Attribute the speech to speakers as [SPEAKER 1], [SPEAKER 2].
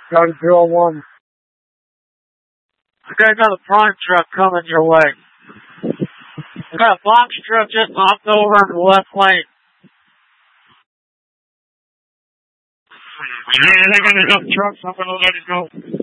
[SPEAKER 1] Gun 201.
[SPEAKER 2] I got another prime truck coming your way. I got a box truck just knocked over in the left lane. Yeah, they got enough trucks, I'm gonna let it go.